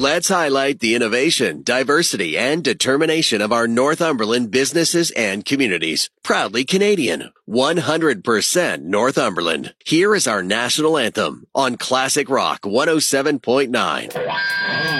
Let's highlight the innovation, diversity, and determination of our Northumberland businesses and communities. Proudly Canadian, 100% Northumberland. Here is our national anthem on Classic Rock 107.9.